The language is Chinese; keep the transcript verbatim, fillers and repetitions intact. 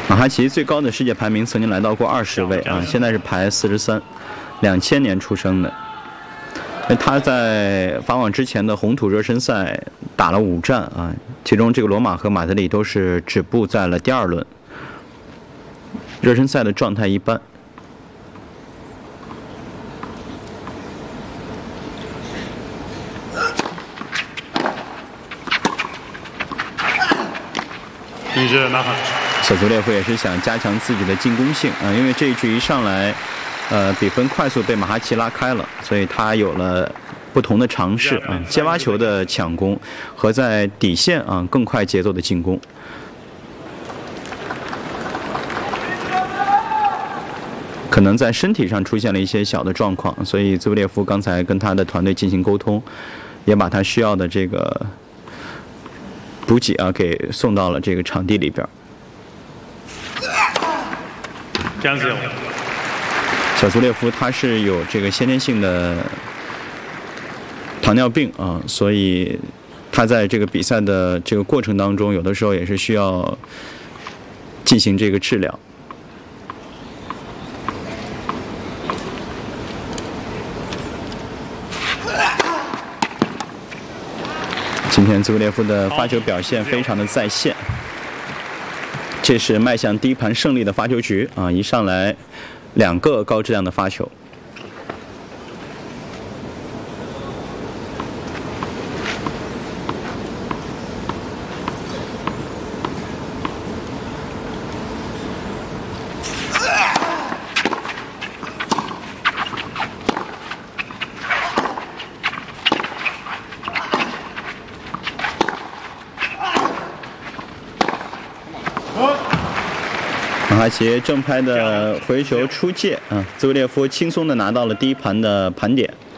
马哈奇最高的世界排名曾经来到过二十位啊，现在是排四十三，两千年出生的。他在法网之前的红土热身赛打了五战啊，其中这个罗马和马德里都是止步在了第二轮。热身赛的状态一般。小佐列夫也是想加强自己的进攻性啊，因为这一局一上来，呃，比分快速被马哈奇拉开了，所以他有了不同的尝试啊，接挖球的抢攻和在底线啊更快节奏的进攻。可能在身体上出现了一些小的状况，所以兹维列夫刚才跟他的团队进行沟通，也把他需要的这个补给啊给送到了这个场地里边。 这样子。 小兹列夫他是有这个先天性的糖尿病啊，所以他在这个比赛的这个过程当中，有的时候也是需要进行这个治疗。今天兹维列夫的发球表现非常的在线，这是迈向第一盘胜利的发球局啊！一上来两个高质量的发球。马哈奇正拍的回球出界啊，兹维列夫轻松的拿到了第一盘的盘点。